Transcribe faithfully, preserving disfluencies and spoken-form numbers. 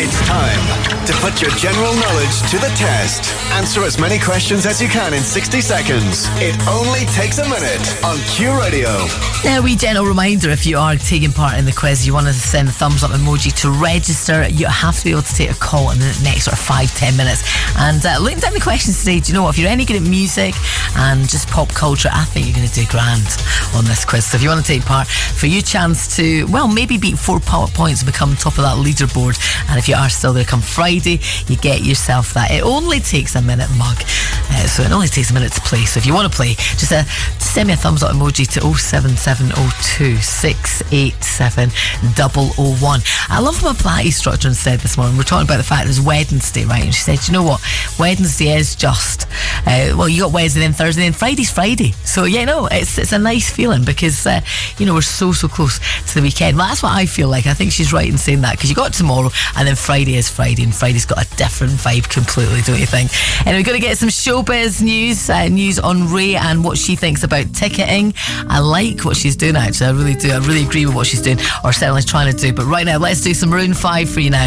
It's time to put your general knowledge to the test. Answer as many questions as you can in sixty seconds. It only takes a minute on Q Radio. Now, a wee gentle reminder, if you are taking part in the quiz, you want to send a thumbs up emoji to register. You have to be able to take a call in the next sort of five, ten minutes. And uh, looking down the questions today, do you know what? If you're any good at music and just pop culture, I think you're going to do grand on this quiz. So if you want to take part, for you chance to, well, maybe beat four points and become top of that leaderboard. And if you are still there come Friday, you get yourself that. It only takes a minute mug. Uh, so it only takes a minute to play. So if you want to play, just, uh, just send me a thumbs up emoji to oh seven seven oh two six eight seven oh oh one. I love what Platty Structure said this morning. We're talking about the fact it was Wednesday, right? And she said, you know what? Wednesday is just, uh, well, you got Wednesday, then Thursday, then Friday's Friday. So, yeah, no, it's it's a nice feeling because, uh, you know, we're so, so close to the weekend. Well, that's what I feel like. I think she's right in saying that because you got tomorrow and then Friday is Friday and Friday's got a different vibe completely, don't you think? And we're going to get some showbiz news, uh, news on Ray and what she thinks about ticketing. I like what she's doing, actually. I really do. I really agree with what she's doing, or certainly trying to do. But right now, let's do some Maroon five for you now.